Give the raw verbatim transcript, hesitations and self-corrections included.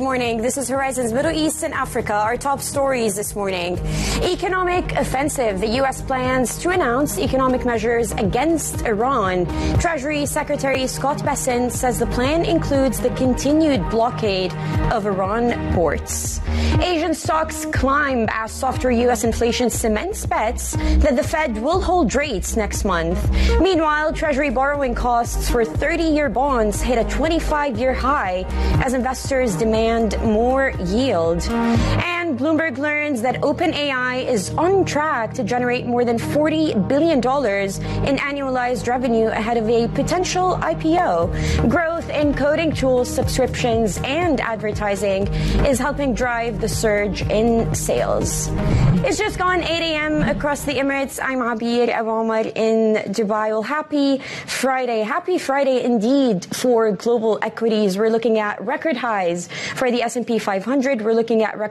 morning. This is Horizon's Middle East and Africa. Our top stories this morning. Economic offensive. The U S plans to announce economic measures against Iran. Treasury Secretary Scott Bessent says the plan includes the continued blockade of Iran ports. Asian stocks climb as softer U S inflation cements bets that the Fed will hold rates next month. Meanwhile, Treasury borrowing costs for thirty-year bonds hit a twenty-five-year high as investors demand more yield. And Bloomberg learns that OpenAI is on track to generate more than forty billion dollars in annualized revenue ahead of a potential I P O. Growth in coding tools, subscriptions, and advertising is helping drive the surge in sales. It's just gone eight a.m. across the Emirates. I'm Abir Awamar in Dubai. Well, happy Friday. Happy Friday indeed for global equities. We're looking at record highs for the S and P five hundred. We're looking at record